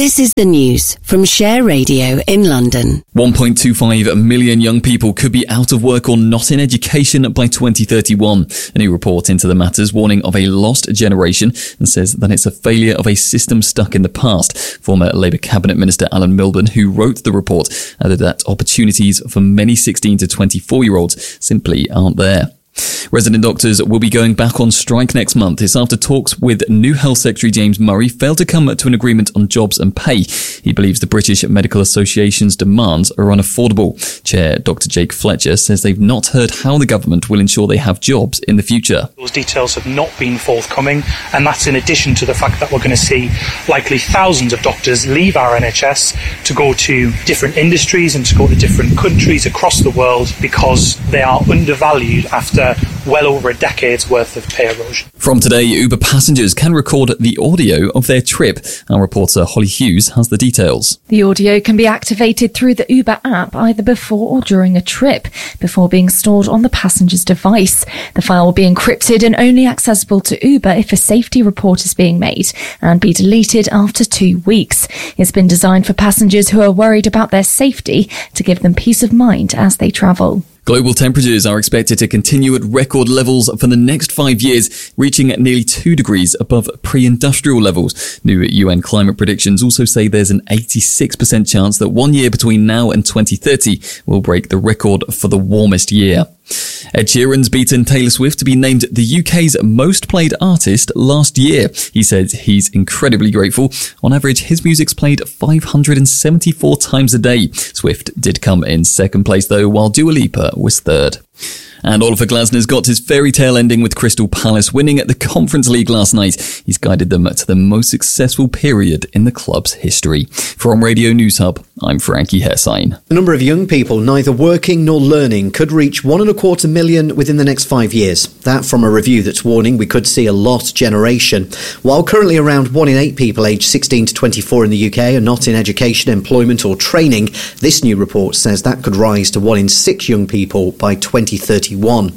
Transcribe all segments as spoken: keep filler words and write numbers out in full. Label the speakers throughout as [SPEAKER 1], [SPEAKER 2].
[SPEAKER 1] This is the news from Share Radio in London.
[SPEAKER 2] one point two five million young people could be out of work or not in education by twenty thirty-one. A new report into the matters warning of a lost generation and says that it's a failure of a system stuck in the past. Former Labour Cabinet Minister Alan Milburn, who wrote the report, added that opportunities for many sixteen to twenty-four-year-olds simply aren't there. Resident doctors will be going back on strike next month. This after talks with new Health Secretary James Murray failed to come to an agreement on jobs and pay. He believes the British Medical Association's demands are unaffordable. Chair Doctor Jake Fletcher says they've not heard how the government will ensure they have jobs in the future.
[SPEAKER 3] Those details have not been forthcoming, and that's in addition to the fact that we're going to see likely thousands of doctors leave our N H S to go to different industries and to go to different countries across the world because they are undervalued after well over a decade's worth of pay erosion.
[SPEAKER 2] From today, Uber passengers can record the audio of their trip. Our reporter Holly Hughes has the details.
[SPEAKER 4] The audio can be activated through the Uber app either before or during a trip, before being stored on the passenger's device. The file will be encrypted and only accessible to Uber if a safety report is being made and be deleted after two weeks. It's been designed for passengers who are worried about their safety to give them peace of mind as they travel.
[SPEAKER 2] Global temperatures are expected to continue at record levels for the next five years, reaching nearly two degrees above pre-industrial levels. New U N climate predictions also say there's an eighty-six percent chance that one year between now and twenty thirty will break the record for the warmest year. Ed Sheeran's beaten Taylor Swift to be named the U K's most played artist last year. He said he's incredibly grateful. On average, his music's played five hundred seventy-four times a day. Swift did come in second place though, while Dua Lipa was third. And Oliver Glasner's got his fairy tale ending with Crystal Palace winning at the Conference League last night. He's guided them to the most successful period in the club's history. From Radio News Hub, I'm Frankie Hessine.
[SPEAKER 5] The number of young people neither working nor learning could reach one and a quarter million within the next five years. That from a review that's warning we could see a lost generation. While currently around one in eight people aged sixteen to twenty-four in the U K are not in education, employment or training, this new report says that could rise to one in six young people by twenty thirty-one.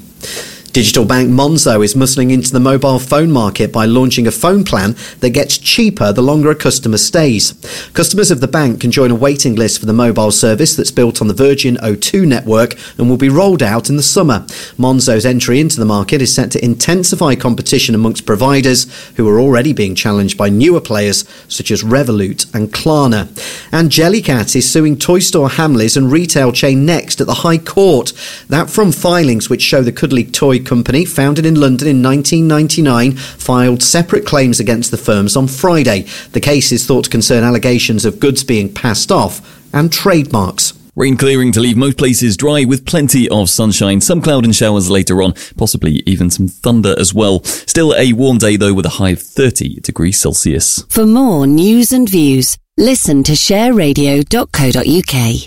[SPEAKER 5] Digital bank Monzo is muscling into the mobile phone market by launching a phone plan that gets cheaper the longer a customer stays. Customers of the bank can join a waiting list for the mobile service that's built on the Virgin O two network and will be rolled out in the summer. Monzo's entry into the market is set to intensify competition amongst providers who are already being challenged by newer players such as Revolut and Klarna. And Jellycat is suing toy store Hamleys and retail chain Next at the High Court. That from filings which show the cuddly toy company, founded in London in nineteen ninety-nine, filed separate claims against the firms on Friday. The case is thought to concern allegations of goods being passed off and trademarks.
[SPEAKER 2] Rain clearing to leave most places dry with plenty of sunshine, some cloud and showers later on, possibly even some thunder as well. Still a warm day though with a high of thirty degrees Celsius.
[SPEAKER 1] For more news and views, listen to share radio dot co dot uk.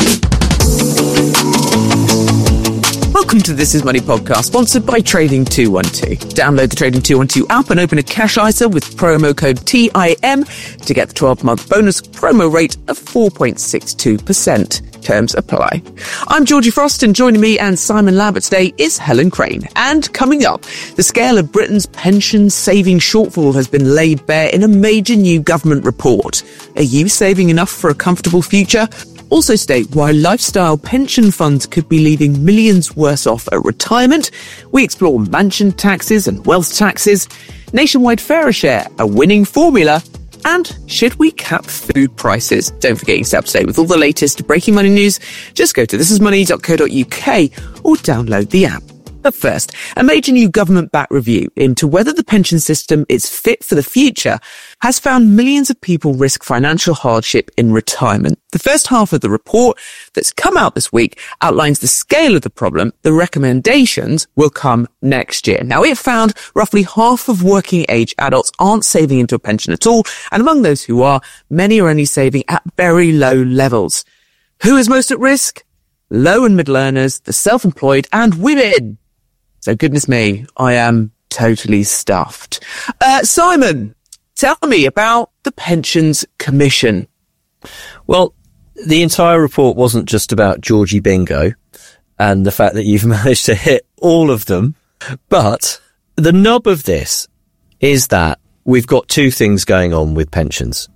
[SPEAKER 6] Welcome to This Is Money podcast, sponsored by Trading two twelve. Download the Trading two twelve app and open a cash I S A with promo code T I M to get the twelve-month bonus promo rate of four point six two percent. Terms apply. I'm Georgie Frost, and joining me and Simon Lambert today is Helen Crane. And coming up, the scale of Britain's pension saving shortfall has been laid bare in a major new government report. Are you saving enough for a comfortable future? Also state why lifestyle pension funds could be leaving millions worse off at retirement. We explore mansion taxes and wealth taxes, nationwide fairer share, a winning formula, and should we cap food prices? Don't forget you stay up to date with all the latest breaking money news. Just go to this is money dot co dot uk or download the app. But first, a major new government-backed review into whether the pension system is fit for the future has found millions of people risk financial hardship in retirement. The first half of the report that's come out this week outlines the scale of the problem. The recommendations will come next year. Now, it found roughly half of working-age adults aren't saving into a pension at all, and among those who are, many are only saving at very low levels. Who is most at risk? Low and middle earners, the self-employed, and women. So goodness me, I am totally stuffed. Uh, Simon, tell me about the Pensions Commission.
[SPEAKER 7] Well, the entire report wasn't just about Georgie Bingo and the fact that you've managed to hit all of them, but the nub of this is that we've got two things going on with pensions.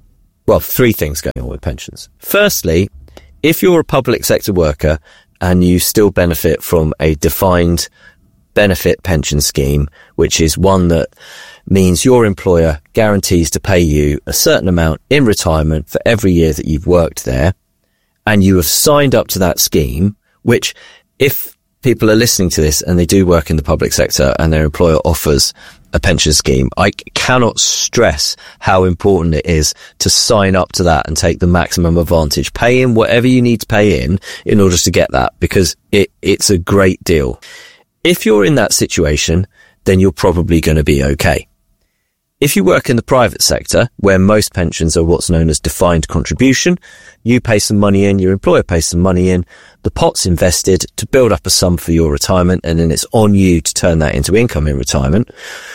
[SPEAKER 7] well, three things going on with pensions. Firstly, if you're a public sector worker and you still benefit from a defined benefit pension scheme, which is one that means your employer guarantees to pay you a certain amount in retirement for every year that you've worked there, and you have signed up to that scheme, which if people are listening to this and they do work in the public sector and their employer offers a pension scheme, I cannot stress how important it is to sign up to that and take the maximum advantage. Pay in whatever you need to pay in in order to get that, because it, it's a great deal. If you're in that situation, then you're probably going to be okay. If you work in the private sector, where most pensions are what's known as defined contribution, you pay some money in, your employer pays some money in, the pot's invested to build up a sum for your retirement, and then it's on you to turn that into income in retirement,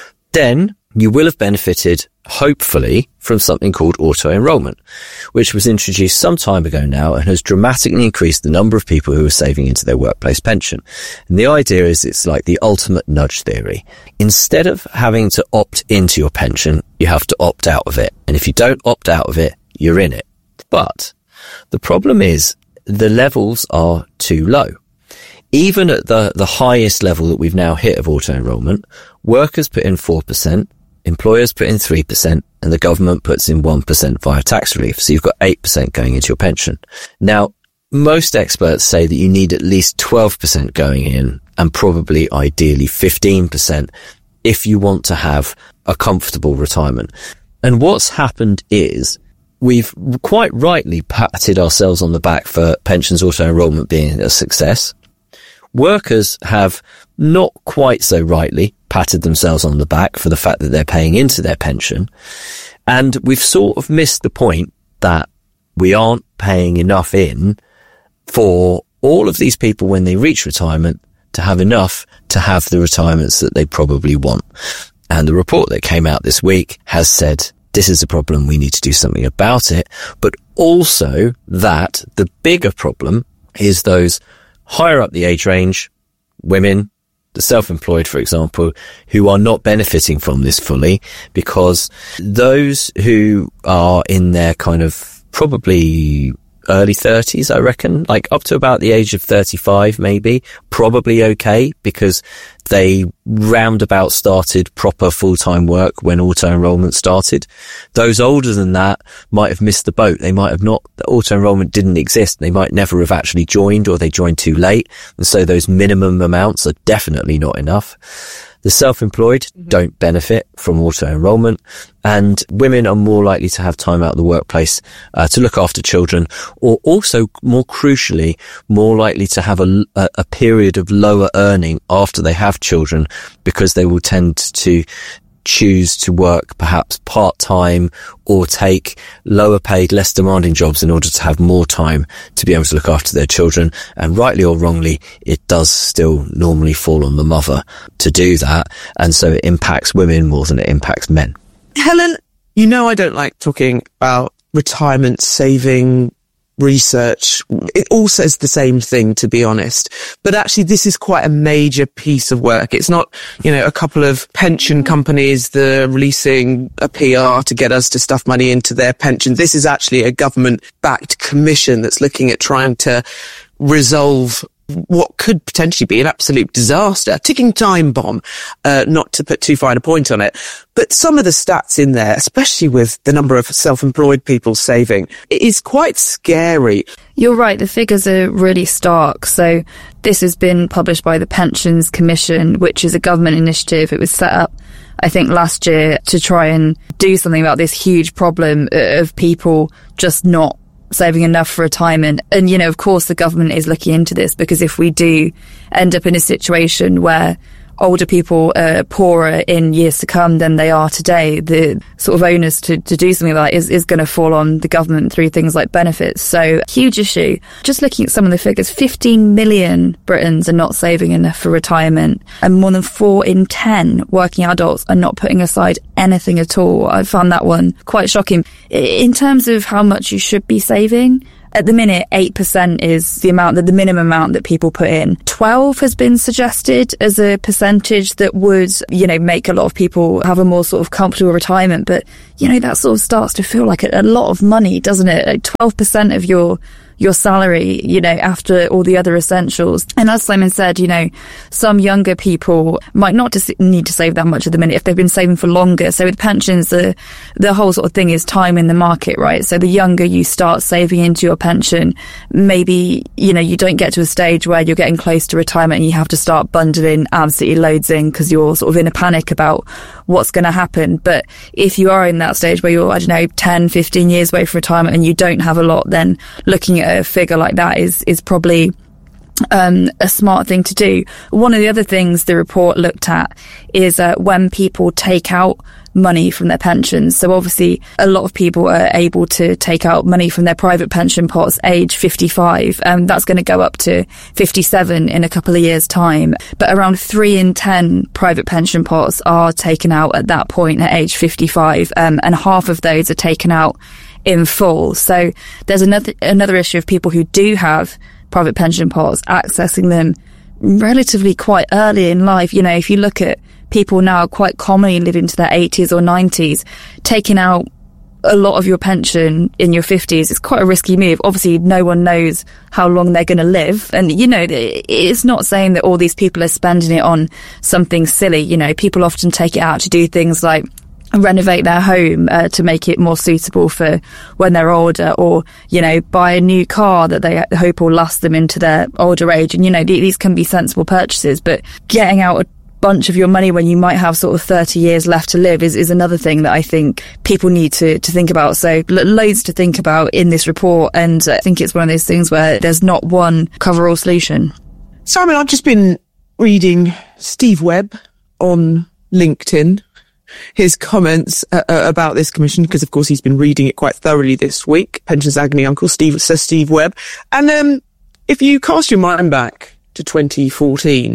[SPEAKER 7] then you will have benefited, hopefully, from something called auto-enrollment, which was introduced some time ago now and has dramatically increased the number of people who are saving into their workplace pension. And the idea is it's like the ultimate nudge theory. Instead of having to opt into your pension, you have to opt out of it. And if you don't opt out of it, you're in it. But the problem is the levels are too low. Even at the, the highest level that we've now hit of auto-enrollment, workers put in four percent, employers put in three percent, and the government puts in one percent via tax relief. So you've got eight percent going into your pension. Now, most experts say that you need at least twelve percent going in, and probably ideally fifteen percent if you want to have a comfortable retirement. And what's happened is we've quite rightly patted ourselves on the back for pensions auto-enrollment being a success. Workers have not quite so rightly patted themselves on the back for the fact that they're paying into their pension. And we've sort of missed the point that we aren't paying enough in for all of these people when they reach retirement to have enough to have the retirements that they probably want. And the report that came out this week has said this is a problem, we need to do something about it, but also that the bigger problem is those higher up the age range, women, the self-employed, for example, who are not benefiting from this fully, because those who are in their kind of probably early thirties, I reckon, like up to about the age of thirty-five, maybe, probably okay, because they roundabout started proper full-time work when auto-enrollment started. Those older than that might have missed the boat. They might have not, the auto-enrollment didn't exist. They might never have actually joined, or they joined too late. And so those minimum amounts are definitely not enough. The self-employed mm-hmm. don't benefit from auto-enrollment, and women are more likely to have time out of the workplace uh, to look after children, or also, more crucially, more likely to have a, a, a period of lower earning after they have children, because they will tend to choose to work perhaps part-time or take lower paid, less demanding jobs in order to have more time to be able to look after their children. And rightly or wrongly, it does still normally fall on the mother to do that. And so it impacts women more than it impacts men.
[SPEAKER 6] Helen, you know I don't like talking about retirement saving research. It all says the same thing, to be honest. But actually, this is quite a major piece of work. It's not, you know, a couple of pension companies that are releasing a P R to get us to stuff money into their pension. This is actually a government-backed commission that's looking at trying to resolve what could potentially be an absolute disaster, ticking time bomb, uh, not to put too fine a point on it. But some of the stats in there, especially with the number of self-employed people saving, it is quite scary.
[SPEAKER 8] You're right, the figures are really stark. So this has been published by the Pensions Commission, which is a government initiative. It was set up, I think, last year to try and do something about this huge problem of people just not saving enough for retirement. And, you know, of course, the government is looking into this, because if we do end up in a situation where older people are poorer in years to come than they are today, the sort of onus to, to do something like that is, is going to fall on the government through things like benefits. So, huge issue. Just looking at some of the figures, fifteen million Britons are not saving enough for retirement, and more than four in ten working adults are not putting aside anything at all. I found that one quite shocking. In terms of how much you should be saving, At the minute, eight percent is the amount that the minimum amount that people put in. twelve has been suggested as a percentage that would, you know, make a lot of people have a more sort of comfortable retirement. But, you know, that sort of starts to feel like a, a lot of money, doesn't it? Like twelve percent of your your salary, you know, after all the other essentials. And as Simon said, you know, some younger people might not just need to save that much at the minute if they've been saving for longer. So with pensions, the the whole sort of thing is time in the market, right? So the younger you start saving into your pension, maybe, you know, you don't get to a stage where you're getting close to retirement and you have to start bundling absolutely loads in because you're sort of in a panic about what's going to happen. But if you are in that stage where you're, I don't know, ten, fifteen years away from retirement and you don't have a lot, then looking at a figure like that is is probably um a smart thing to do. One of the other things the report looked at is uh, when people take out money from their pensions. So obviously a lot of people are able to take out money from their private pension pots age fifty-five, and um, that's going to go up to fifty-seven in a couple of years time. But around three in ten private pension pots are taken out at that point at age fifty-five, um, and half of those are taken out in full. So there's another another issue of people who do have private pension pots accessing them relatively quite early in life. You know, if you look at people now quite commonly live into their eighties or nineties, taking out a lot of your pension in your fifties is quite a risky move. Obviously, no one knows how long they're going to live. And, you know, it's not saying that all these people are spending it on something silly. You know, people often take it out to do things like renovate their home uh, to make it more suitable for when they're older, or, you know, buy a new car that they hope will last them into their older age. And, you know, th- these can be sensible purchases, but getting out a bunch of your money when you might have sort of thirty years left to live is, is another thing that I think people need to, to think about. So lo- loads to think about in this report. And I think it's one of those things where there's not one cover-all solution.
[SPEAKER 6] Simon, I've just been reading Steve Webb on LinkedIn, his comments uh, about this commission, because of course he's been reading it quite thoroughly this week. Pensions Agony Uncle, Steve, says Steve Webb. And um, if you cast your mind back to twenty fourteen,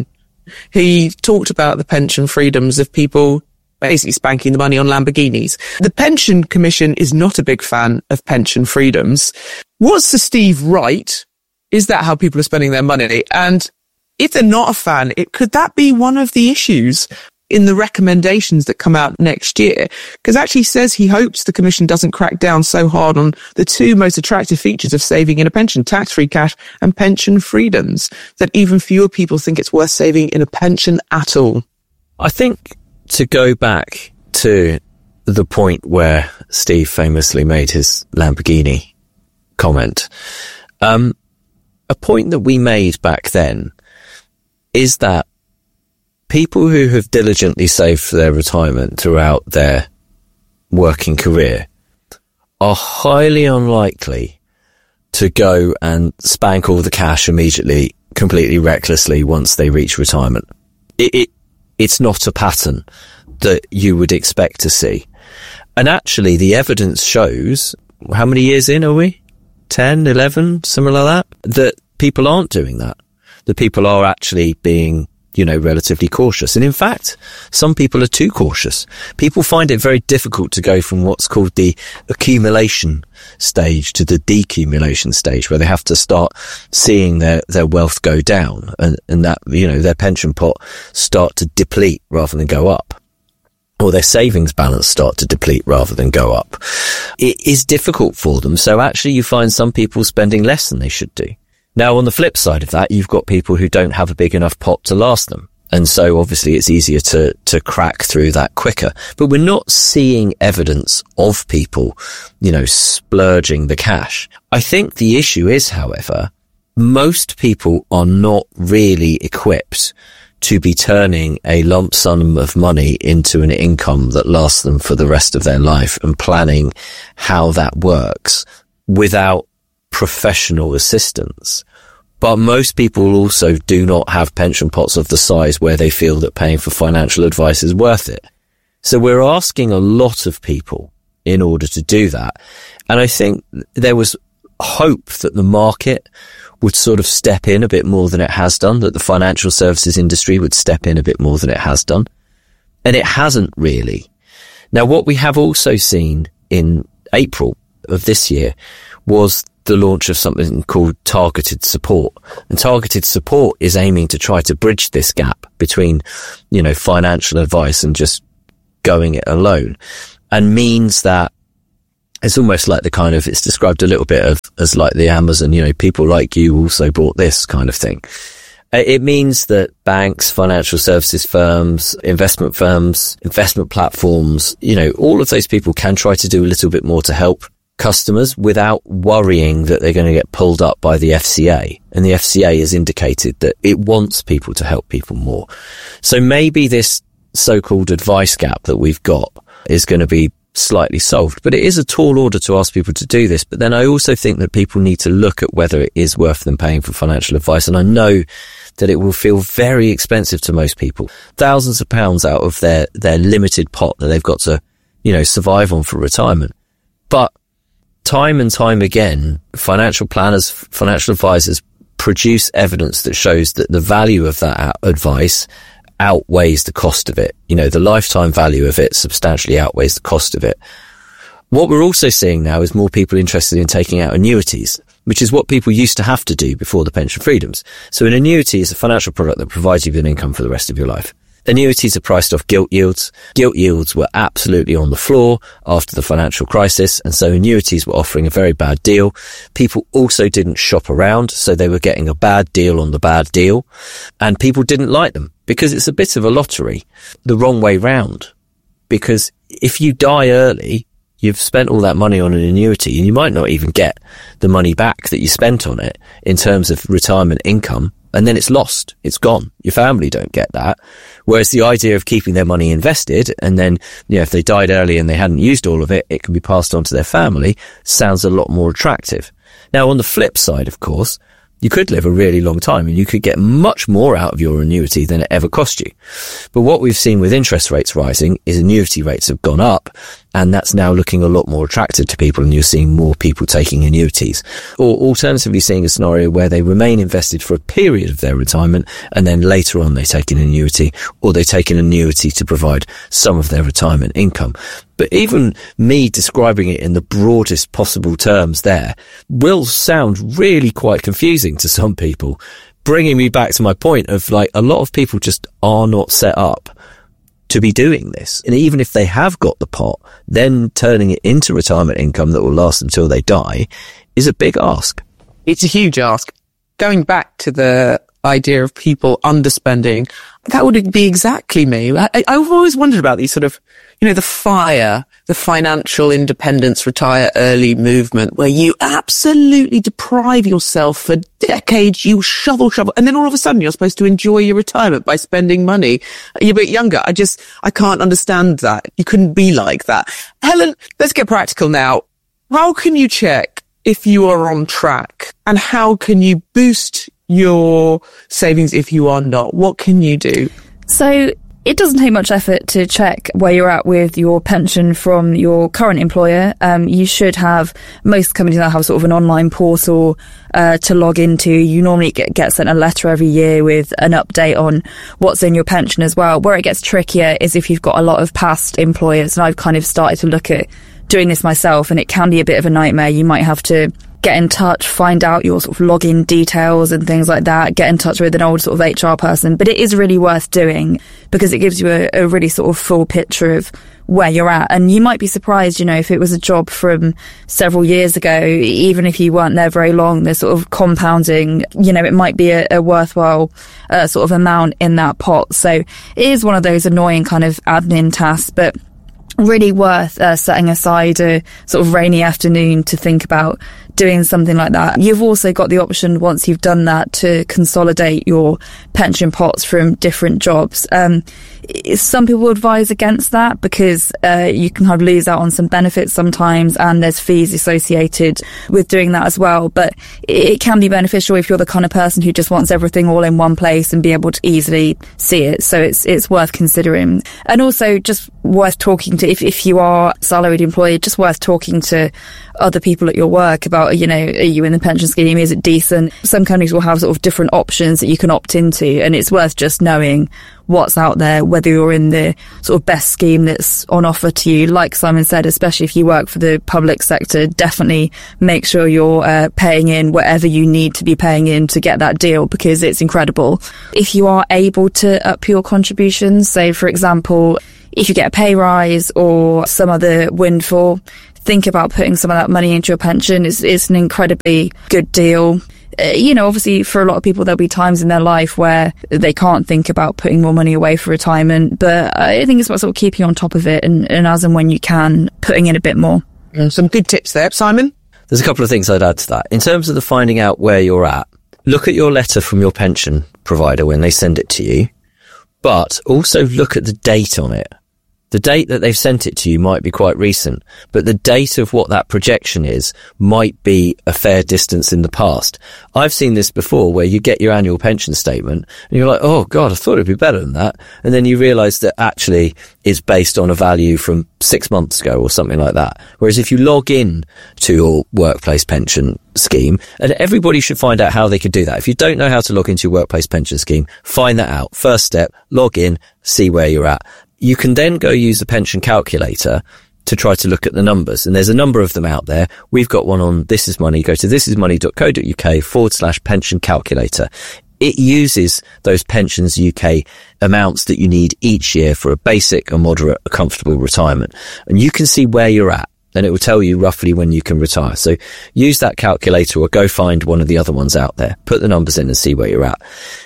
[SPEAKER 6] he talked about the pension freedoms of people basically spanking the money on Lamborghinis. The Pension Commission is not a big fan of pension freedoms. Was Sir Steve right? Is that how people are spending their money? And if they're not a fan, it, could that be one of the issues in the recommendations that come out next year? Because actually says he hopes the Commission doesn't crack down so hard on the two most attractive features of saving in a pension, tax-free cash and pension freedoms, that even fewer people think it's worth saving in a pension at all.
[SPEAKER 7] I think to go back to the point where Steve famously made his Lamborghini comment, um, a point that we made back then is that people who have diligently saved for their retirement throughout their working career are highly unlikely to go and spank all the cash immediately, completely recklessly once they reach retirement. It, it, it's not a pattern that you would expect to see. And actually the evidence shows, how many years in are we? ten, eleven, something like that? That people aren't doing that. That people are actually being, you know, relatively cautious. And in fact, some people are too cautious. People find it very difficult to go from what's called the accumulation stage to the decumulation stage, where they have to start seeing their, their wealth go down and, and that, you know, their pension pot start to deplete rather than go up, or their savings balance start to deplete rather than go up. It is difficult for them. So actually you find some people spending less than they should do. Now, on the flip side of that, you've got people who don't have a big enough pot to last them. And so obviously it's easier to, to crack through that quicker. But we're not seeing evidence of people, you know, splurging the cash. I think the issue is, however, most people are not really equipped to be turning a lump sum of money into an income that lasts them for the rest of their life and planning how that works without professional assistance. But most people also do not have pension pots of the size where they feel that paying for financial advice is worth it. So we're asking a lot of people in order to do that. And I think there was hope that the market would sort of step in a bit more than it has done, that the financial services industry would step in a bit more than it has done. And it hasn't really. Now, what we have also seen in April of this year was the launch of something called targeted support. And targeted support is aiming to try to bridge this gap between, you know, financial advice and just going it alone, and means that it's almost like the kind of, it's described a little bit of as like the Amazon, you know, people like you also bought this kind of thing. It means that banks, financial services firms, investment firms, investment platforms, you know, all of those people can try to do a little bit more to help customers without worrying that they're going to get pulled up by the F C A. And the F C A has indicated that it wants people to help people more. So maybe this so-called advice gap that we've got is going to be slightly solved, but it is a tall order to ask people to do this. But then I also think that people need to look at whether it is worth them paying for financial advice. And I know that it will feel very expensive to most people, thousands of pounds out of their, their limited pot that they've got to, you know, survive on for retirement. But time and time again, financial planners, financial advisors produce evidence that shows that the value of that advice outweighs the cost of it. You know, the lifetime value of it substantially outweighs the cost of it. What we're also seeing now is more people interested in taking out annuities, which is what people used to have to do before the pension freedoms. So an annuity is a financial product that provides you with an income for the rest of your life. Annuities are priced off gilt yields. Gilt yields were absolutely on the floor after the financial crisis, and so annuities were offering a very bad deal. People also didn't shop around, so they were getting a bad deal on the bad deal, and people didn't like them because it's a bit of a lottery, the wrong way round. Because if you die early, you've spent all that money on an annuity and you might not even get the money back that you spent on it in terms of retirement income. And then it's lost. It's gone. Your family don't get that. Whereas the idea of keeping their money invested and then, you know, if they died early and they hadn't used all of it, it can be passed on to their family sounds a lot more attractive. Now, on the flip side, of course, you could live a really long time and you could get much more out of your annuity than it ever cost you. But what we've seen with interest rates rising is annuity rates have gone up, and that's now looking a lot more attractive to people, and you're seeing more people taking annuities. Or alternatively seeing a scenario where they remain invested for a period of their retirement and then later on they take an annuity, or they take an annuity to provide some of their retirement income. But even me describing it in the broadest possible terms there will sound really quite confusing to some people, bringing me back to my point of, like, a lot of people just are not set up to be doing this. And even if they have got the pot, then turning it into retirement income that will last until they die is a big ask.
[SPEAKER 6] It's a huge ask. Going back to the idea of people underspending, that would be exactly me. I, I've always wondered about these sort of, you know, the FIRE, the financial independence, retire early movement, where you absolutely deprive yourself for decades, you shovel, shovel, and then all of a sudden you're supposed to enjoy your retirement by spending money. You're a bit younger. I just, I can't understand that. You couldn't be like that. Helen, let's get practical now. How can you check if you are on track, and how can you boost your savings if you are not? What can you do?
[SPEAKER 8] So it doesn't take much effort to check where you're at with your pension from your current employer. Um, you should have, most companies now have sort of an online portal uh, to log into. You normally get, get sent a letter every year with an update on what's in your pension as well. Where it gets trickier is if you've got a lot of past employers, and I've kind of started to look at doing this myself, and it can be a bit of a nightmare. You might have to get in touch, find out your sort of login details and things like that, get in touch with an old sort of H R person. But it is really worth doing because it gives you a, a really sort of full picture of where you're at. And you might be surprised, you know, if it was a job from several years ago, even if you weren't there very long, there's sort of compounding, you know, it might be a, a worthwhile uh, sort of amount in that pot. So it is one of those annoying kind of admin tasks, but really worth uh, setting aside a sort of rainy afternoon to think about doing something like that. You've also got the option, once you've done that, to consolidate your pension pots from different jobs. Um, some people advise against that because uh, you can kind of lose out on some benefits sometimes, and there's fees associated with doing that as well. But it can be beneficial if you're the kind of person who just wants everything all in one place and be able to easily see it. So it's it's worth considering. And also just worth talking to, if, if you are a salaried employee, just worth talking to other people at your work about, you know, are you in the pension scheme? Is it decent? Some companies will have sort of different options that you can opt into, and it's worth just knowing what's out there, whether you're in the sort of best scheme that's on offer to you. Like Simon said, especially if you work for the public sector, definitely make sure you're uh, paying in whatever you need to be paying in to get that deal, because it's incredible. If you are able to up your contributions, say for example, if you get a pay rise or some other windfall, think about putting some of that money into your pension. It's, it's an incredibly good deal. Uh, you know, obviously for a lot of people, there'll be times in their life where they can't think about putting more money away for retirement. But I think it's about sort of keeping on top of it and, and as and when you can, putting in a bit more.
[SPEAKER 6] And some good tips there. Simon?
[SPEAKER 7] There's a couple of things I'd add to that. In terms of the finding out where you're at, look at your letter from your pension provider when they send it to you, but also look at the date on it. The date that they've sent it to you might be quite recent, but the date of what that projection is might be a fair distance in the past. I've seen this before where you get your annual pension statement and you're like, oh God, I thought it'd be better than that. And then you realise that actually it's based on a value from six months ago or something like that. Whereas if you log in to your workplace pension scheme, and everybody should find out how they could do that. If you don't know how to log into your workplace pension scheme, find that out. First step, log in, see where you're at. You can then go use the pension calculator to try to look at the numbers. And there's a number of them out there. We've got one on This Is Money. Go to thisismoney.co.uk forward slash pension calculator. It uses those pensions U K amounts that you need each year for a basic, a moderate, a comfortable retirement. And you can see where you're at. And it will tell you roughly when you can retire. So use that calculator or go find one of the other ones out there. Put the numbers in and see where you're at.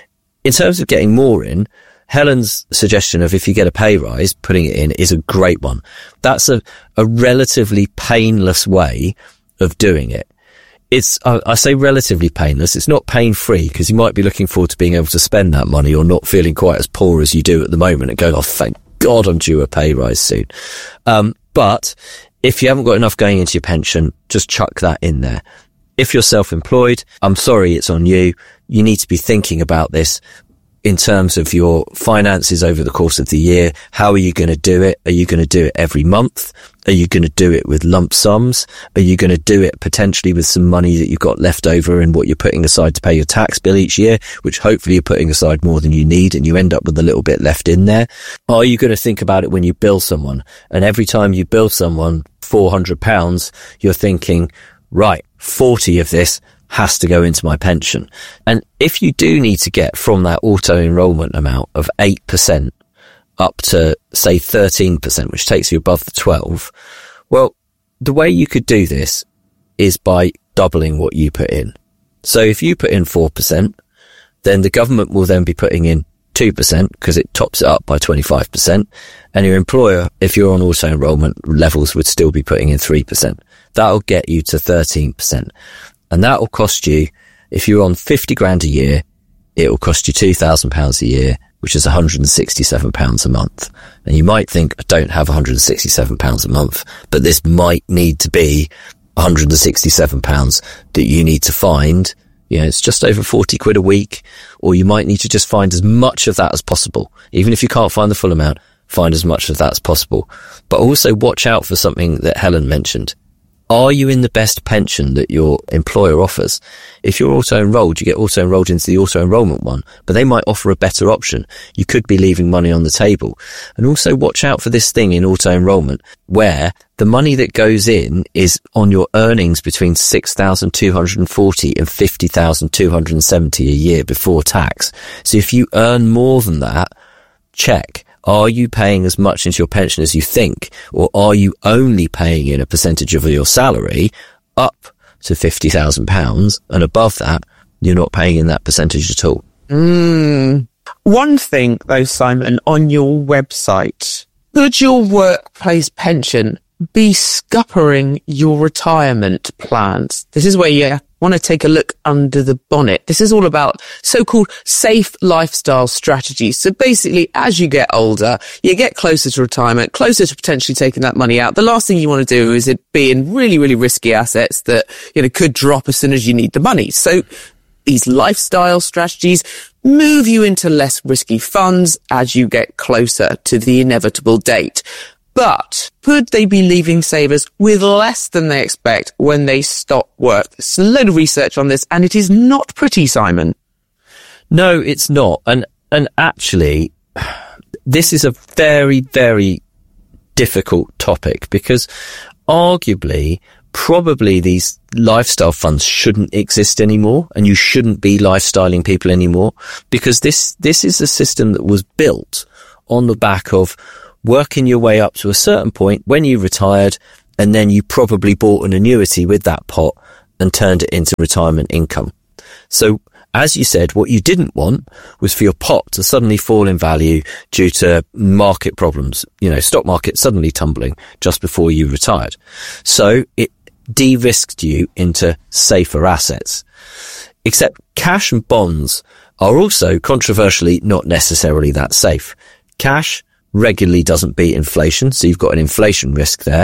[SPEAKER 7] In terms of getting more in, Helen's suggestion of if you get a pay rise, putting it in is a great one. That's a, a relatively painless way of doing it. It's, I, I say relatively painless. It's not pain-free because you might be looking forward to being able to spend that money or not feeling quite as poor as you do at the moment and go, oh, thank God I'm due a pay rise soon. Um, but if you haven't got enough going into your pension, just chuck that in there. If you're self-employed, I'm sorry, it's on you. You need to be thinking about this in terms of your finances over the course of the year. How are you going to do it? Are you going to do it every month? Are you going to do it with lump sums? Are you going to do it potentially with some money that you've got left over and what you're putting aside to pay your tax bill each year, which hopefully you're putting aside more than you need and you end up with a little bit left in there? Are you going to think about it when you bill someone? And every time you bill someone four hundred pounds, you're thinking, right, forty of this has to go into my pension. And if you do need to get from that auto enrolment amount of eight percent up to say thirteen percent, which takes you above the twelve, well, the way you could do this is by doubling what you put in. So if you put in four percent, then the government will then be putting in two percent because it tops it up by twenty-five percent. And your employer, if you're on auto enrolment levels, would still be putting in three percent. That'll get you to thirteen percent. And that will cost you, if you're on fifty grand a year, it will cost you two thousand pounds a year, which is one hundred sixty-seven pounds a month. And you might think, I don't have one hundred sixty-seven pounds a month, but this might need to be one hundred sixty-seven pounds that you need to find. You know, it's just over forty quid a week, or you might need to just find as much of that as possible. Even if you can't find the full amount, find as much of that as possible. But also watch out for something that Helen mentioned. Are you in the best pension that your employer offers? If you're auto-enrolled, you get auto-enrolled into the auto-enrollment one, but they might offer a better option. You could be leaving money on the table. And also watch out for this thing in auto-enrollment where the money that goes in is on your earnings between six thousand two hundred forty and fifty thousand two hundred seventy a year before tax. So if you earn more than that, check. Are you paying as much into your pension as you think, or are you only paying in a percentage of your salary up to fifty thousand pounds, and above that, you're not paying in that percentage at all?
[SPEAKER 6] Mm. One thing, though, Simon, on your website, could your workplace pension be scuppering your retirement plans? This is where you want to take a look under the bonnet. This is all about so-called safe lifestyle strategies. So basically, as you get older, you get closer to retirement, closer to potentially taking that money out. The last thing you want to do is it be in really, really risky assets that, you know, could drop as soon as you need the money. So these lifestyle strategies move you into less risky funds as you get closer to the inevitable date. But could they be leaving savers with less than they expect when they stop work? There's a load of research on this, and it is not pretty, Simon.
[SPEAKER 7] No, it's not. And, and actually, this is a very, very difficult topic because arguably, probably these lifestyle funds shouldn't exist anymore, and you shouldn't be lifestyling people anymore, because this, this is a system that was built on the back of working your way up to a certain point when you retired, and then you probably bought an annuity with that pot and turned it into retirement income. So, as you said, what you didn't want was for your pot to suddenly fall in value due to market problems, you know, stock market suddenly tumbling just before you retired. So it de-risked you into safer assets. Except cash and bonds are also controversially not necessarily that safe. Cash regularly doesn't beat inflation, so you've got an inflation risk there.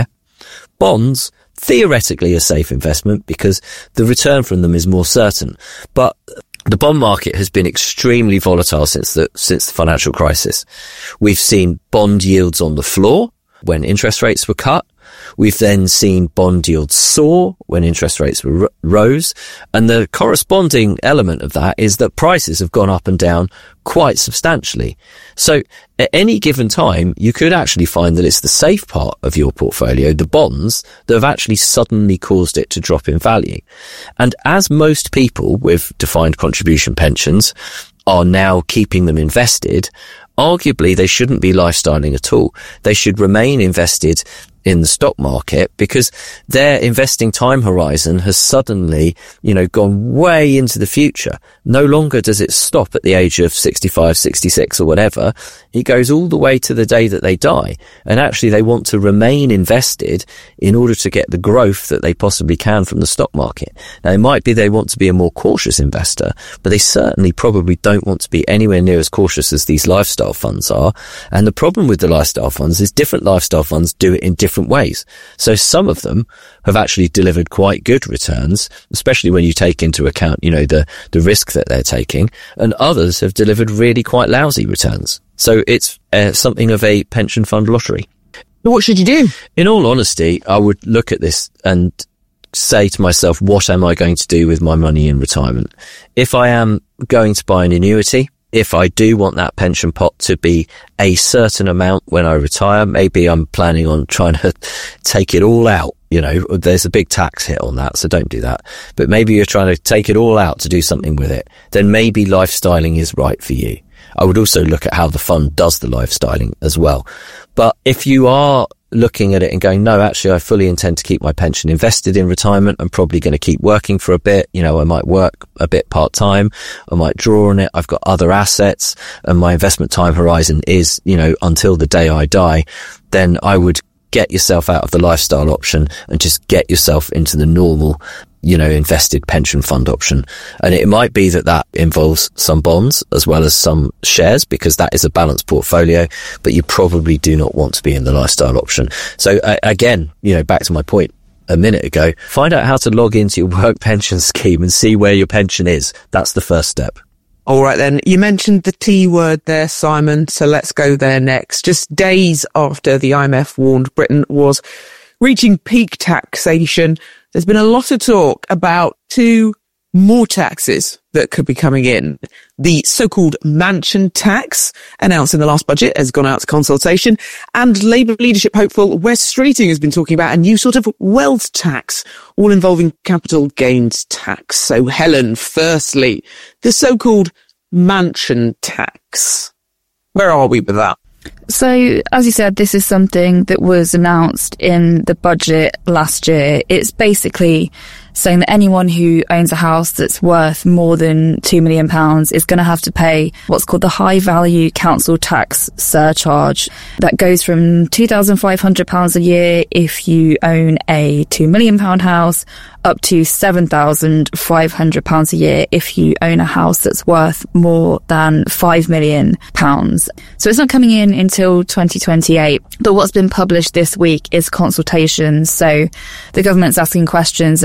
[SPEAKER 7] Bonds, theoretically a safe investment because the return from them is more certain. But the bond market has been extremely volatile since the, since the financial crisis. We've seen bond yields on the floor when interest rates were cut. We've then seen bond yields soar when interest rates were rose. And the corresponding element of that is that prices have gone up and down quite substantially. So at any given time, you could actually find that it's the safe part of your portfolio, the bonds, that have actually suddenly caused it to drop in value. And as most people with defined contribution pensions are now keeping them invested, arguably they shouldn't be lifestyling at all. They should remain invested in the stock market because their investing time horizon has suddenly, you know, gone way into the future. No longer does it stop at the age of sixty-five, sixty-six or whatever. It goes all the way to the day that they die. And actually they want to remain invested in order to get the growth that they possibly can from the stock market. Now it might be they want to be a more cautious investor, but they certainly probably don't want to be anywhere near as cautious as these lifestyle funds are. And the problem with the lifestyle funds is different lifestyle funds do it in different ways. So some of them have actually delivered quite good returns, especially when you take into account, you know, the, the risk that they're taking, and others have delivered really quite lousy returns. So it's uh, something of a pension fund lottery.
[SPEAKER 6] What should you do?
[SPEAKER 7] In all honesty, I would look at this and say to myself, what am I going to do with my money in retirement? If I am going to buy an annuity, if I do want that pension pot to be a certain amount when I retire, maybe I'm planning on trying to take it all out. You know, there's a big tax hit on that, so don't do that. But maybe you're trying to take it all out to do something with it. Then maybe lifestyling is right for you. I would also look at how the fund does the lifestyling as well. But if you are looking at it and going, no, actually, I fully intend to keep my pension invested in retirement. I'm probably going to keep working for a bit. You know, I might work a bit part time. I might draw on it. I've got other assets and my investment time horizon is, you know, until the day I die. Then I would get yourself out of the lifestyle option and just get yourself into the normal, you know, invested pension fund option. And it might be that that involves some bonds as well as some shares, because that is a balanced portfolio, but you probably do not want to be in the lifestyle option. So uh, again, you know, back to my point a minute ago, find out how to log into your work pension scheme and see where your pension is. That's the first step.
[SPEAKER 6] All right, then. You mentioned the T word there, Simon, so let's go there next. Just days after the I M F warned Britain was reaching peak taxation, there's been a lot of talk about two more taxes that could be coming in. The so-called mansion tax, announced in the last budget, has gone out to consultation, and Labour leadership hopeful Wes Streeting has been talking about a new sort of wealth tax, all involving capital gains tax. So, Helen, firstly, the so-called mansion tax. Where are we with that?
[SPEAKER 8] So, as you said, this is something that was announced in the budget last year. It's basically saying that anyone who owns a house that's worth more than two million pounds is going to have to pay what's called the high value council tax surcharge. That goes from two thousand five hundred pounds a year if you own a two million pound house, up to seven thousand five hundred pounds a year if you own a house that's worth more than five million pounds. So it's not coming in until twenty twenty-eight. But what's been published this week is consultations. So the government's asking questions about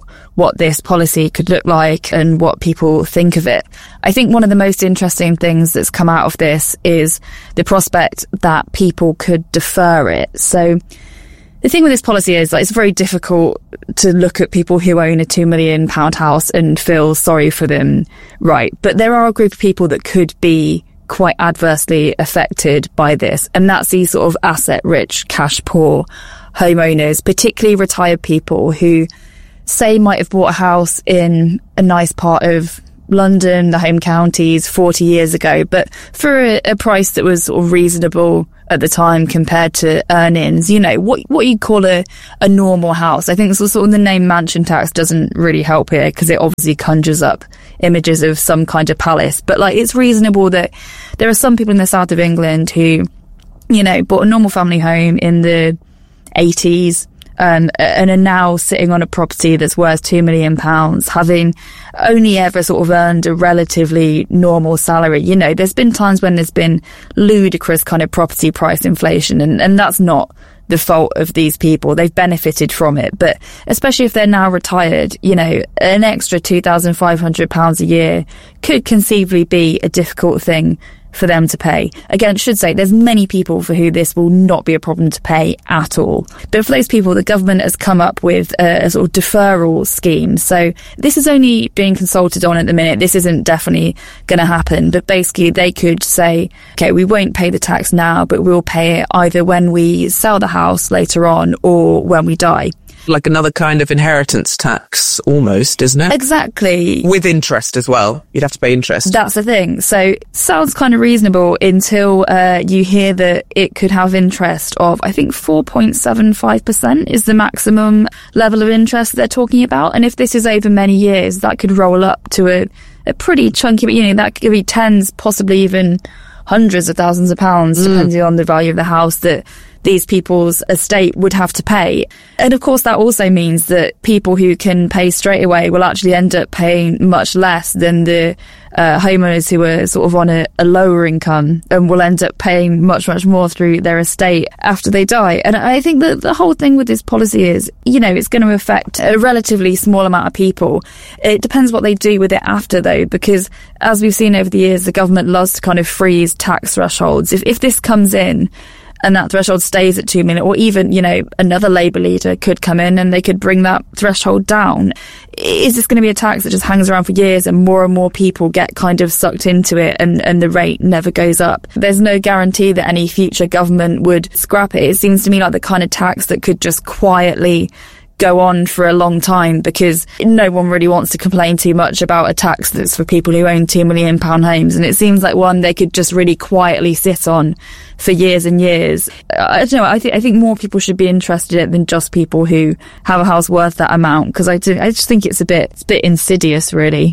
[SPEAKER 8] what this policy could look like and what people think of it. I think one of the most interesting things that's come out of this is the prospect that people could defer it. So the thing with this policy is that it's very difficult to look at people who own a two million pound house and feel sorry for them, right? But there are a group of people that could be quite adversely affected by this, and that's these sort of asset-rich, cash-poor homeowners, particularly retired people who, say, might have bought a house in a nice part of London, the home counties, forty years ago, but for a, a price that was sort of reasonable at the time compared to earnings, you know, what what you call a, a normal house. I think sort of the name mansion tax doesn't really help here because it obviously conjures up images of some kind of palace. But like, it's reasonable that there are some people in the south of England who, you know, bought a normal family home in the eighties, Um, and are now sitting on a property that's worth two million pounds, having only ever sort of earned a relatively normal salary. You know, there's been times when there's been ludicrous kind of property price inflation, and, and that's not the fault of these people. They've benefited from it. But especially if they're now retired, you know, an extra two thousand five hundred pounds a year could conceivably be a difficult thing for them to pay. Again, I should say there's many people for who this will not be a problem to pay at all. But for those people, the government has come up with a, a sort of deferral scheme. So this is only being consulted on at the minute. This isn't definitely going to happen. But basically they could say, okay, we won't pay the tax now, but we'll pay it either when we sell the house later on or when we die.
[SPEAKER 6] Like another kind of inheritance tax, almost, isn't it?
[SPEAKER 8] Exactly.
[SPEAKER 6] With interest as well. You'd have to pay interest.
[SPEAKER 8] That's the thing. So sounds kind of reasonable until uh, you hear that it could have interest of, I think, four point seven five percent is the maximum level of interest they're talking about. And if this is over many years, that could roll up to a, a pretty chunky, you know, that could be tens, possibly even hundreds of thousands of pounds, mm. depending on the value of the house that these people's estate would have to pay. And of course, that also means that people who can pay straight away will actually end up paying much less than the uh, homeowners who are sort of on a, a lower income and will end up paying much, much more through their estate after they die. And I think that the whole thing with this policy is, you know, it's going to affect a relatively small amount of people. It depends what they do with it after, though, because as we've seen over the years, the government loves to kind of freeze tax thresholds. If, if this comes in, and that threshold stays at two million, or even, you know, another Labour leader could come in and they could bring that threshold down. Is this going to be a tax that just hangs around for years and more and more people get kind of sucked into it and, and the rate never goes up? There's no guarantee that any future government would scrap it. It seems to me like the kind of tax that could just quietly go on for a long time, because no one really wants to complain too much about a tax that's for people who own two million pound homes, and it seems like one they could just really quietly sit on for years and years. I don't know, I think I think more people should be interested in it than just people who have a house worth that amount, because I do I just think it's a bit it's a bit insidious, really.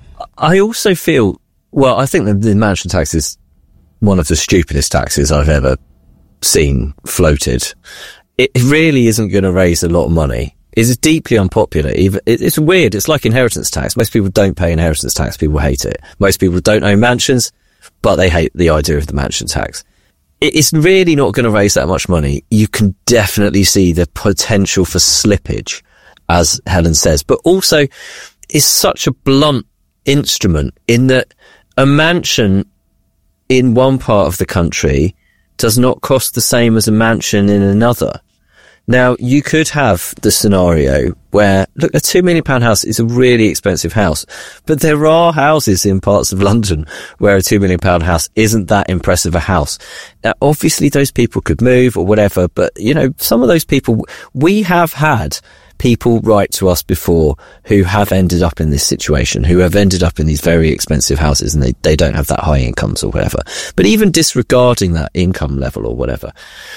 [SPEAKER 7] I also feel, well, I think that the mansion tax is one of the stupidest taxes I've ever seen floated. It really isn't going to raise a lot of money. It's deeply unpopular. Even it's weird. It's like inheritance tax. Most people don't pay inheritance tax. People hate it. Most people don't own mansions, but they hate the idea of the mansion tax. It's really not going to raise that much money. You can definitely see the potential for slippage, as Helen says, but also it's such a blunt instrument in that a mansion in one part of the country does not cost the same as a mansion in another. Now, you could have the scenario where, look, a two million pound house is a really expensive house, but there are houses in parts of London where a two million pound house isn't that impressive a house. Now, obviously those people could move or whatever, but, you know, some of those people, we have had people write to us before who have ended up in this situation, who have ended up in these very expensive houses and they, they don't have that high incomes or whatever. But even disregarding that income level or whatever,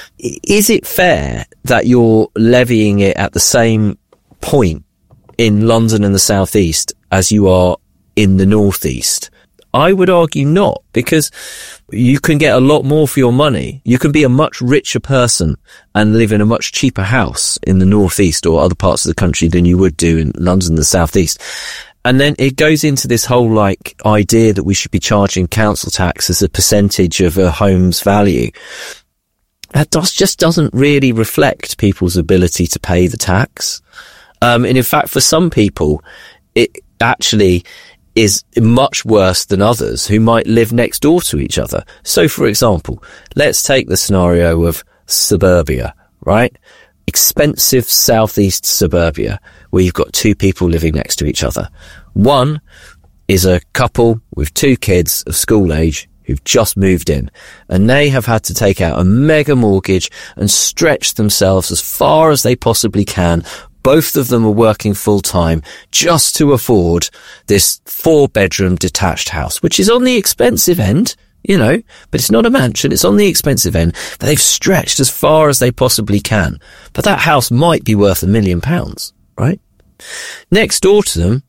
[SPEAKER 7] is it fair that you're levying it at the same point in London and the South East as you are in the North East? I would argue not, because you can get a lot more for your money. You can be a much richer person and live in a much cheaper house in the northeast or other parts of the country than you would do in London and the southeast. And then it goes into this whole like idea that we should be charging council tax as a percentage of a home's value. That does, just doesn't really reflect people's ability to pay the tax. Um, and in fact, for some people, it actually is much worse than others who might live next door to each other. So, for example, let's take the scenario of suburbia, right? Expensive southeast suburbia where you've got two people living next to each other. One is a couple with two kids of school age who've just moved in, and they have had to take out a mega mortgage and stretch themselves as far as they possibly can. Both of them are working full time just to afford this four bedroom detached house, which is on the expensive end, you know, but it's not a mansion. It's on the expensive end. But they've stretched as far as they possibly can. But that house might be worth a million pounds, right? Next door to them